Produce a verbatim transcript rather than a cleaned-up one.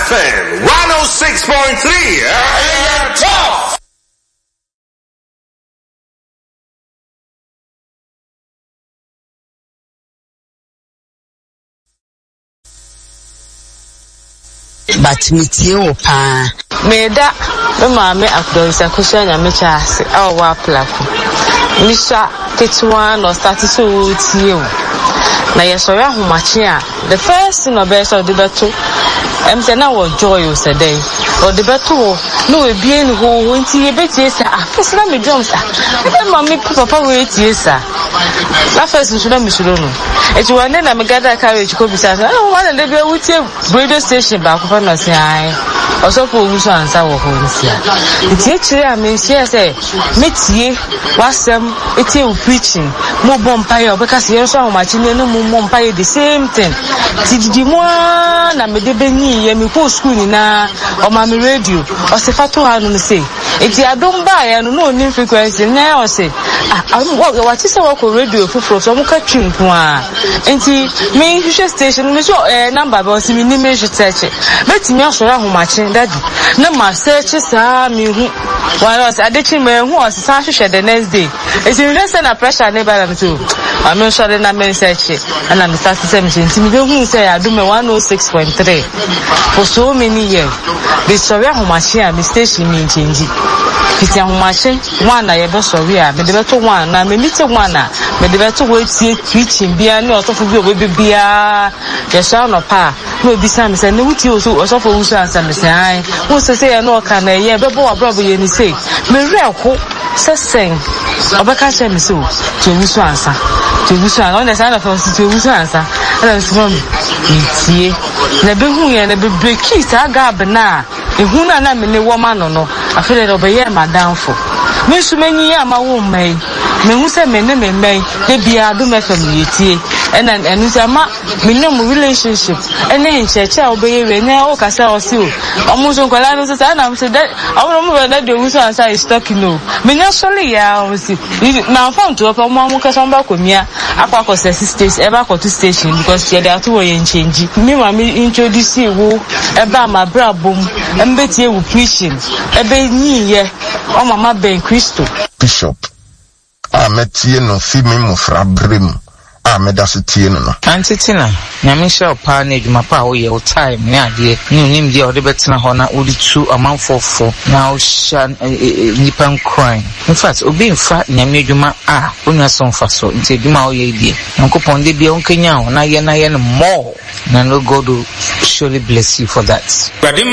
F M one oh six point three. Area Top. But me too, pa. Me da, me mama akudonsa kushanya me chase. Awa wa plaku. Misha tetuwa no start so tie. Na yesori ahomache a the first thing obese o de beto em say na wo joy o say dey o de beto no we bie ni ho nti e betie sa ah first na me drums ah e ma me papa we tie sa na first nso na me suro no e ti wane na me gather carriage ko bisa sa oh wane de be wutie radio station ba ko fa no say ai also for wuso ansa wo ho nsia nti e chire a me share say me tie wasem e tie u preaching mo bom pa ye obeka se yeso ahomache ni no mo mpa ye the same thing tididi mo na me de benyi ye me ko school ni na o ma me radio o se fato ha no say enti adom ba ye no no ni frequency na o say ah what is say wo radio fufuro so mo ka twinko a enti me hwehwe station me so eh number ba o se me ni me hwetche betimi asoro ahomache daddy na ma search sa me hu wa o se adechi me hu o se sa hwehwe the next day enti me say na pressure na ba na so I'm sure na me search and I'm starting seventeen. Me who say I do me one oh six point three for so many years. The story of machine me station me change. It's a machine one na yebe sorry a me de beto one na me meet one na me de beto we tie preaching bia na otofo bi obi bia ye sha no pa no bi sa me say no wuti oso osofo wusu ansa me say ai wo se say no ka na ye bebo abrobo ye ni say me reko se sing obeka che me so to wusu ansa to wusu ansa on the side of us to wusu ansa and from itie na be hu ye na be break it agab na ehu na na me ne wo ma no no afele no be ye madam fo me su menyi ama wo mai me hu se me ne me mai de bia do me fam yetie ena enu se ma me ne mo relationship ena ncheche a obeye we ne o kasa o si o omo so kwala no se na se de omo mo na de wusu ansa is talking no me nya sole ya o si na phone to opo mo mo kasa mba komia akwa ko se station e ba ko to station because ye dey to wo ye change me ma me introduce wo e ba ma bra bom embetie wo preaching e be nyi ye o mama ben Christo Bishop a metie no fi me mo fra brem a me da se tie no no antitina nyame sha pa na eduma pa wo ye o time ne ade ni onim dia o de betena ho na o di tu amanfofo na o sha nipan crime in fact obi mfa nyame eduma a onua so mfa so nti eduma o ye die nkopon de bia onkenya ho na ye na ye no more na no God will surely bless you for that.